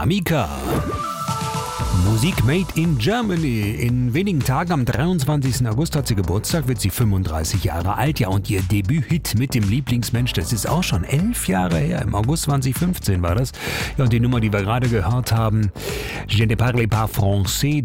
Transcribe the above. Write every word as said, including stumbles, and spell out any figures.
Namika. Musik made in Germany. In wenigen Tagen, am dreiundzwanzigsten August, hat sie Geburtstag, wird sie fünfunddreißig Jahre alt. Ja, und ihr Debüthit mit dem Lieblingsmensch, das ist auch schon elf Jahre her. Im August zweitausendfünfzehn war das. Ja, und die Nummer, die wir gerade gehört haben, Je ne parle pas français,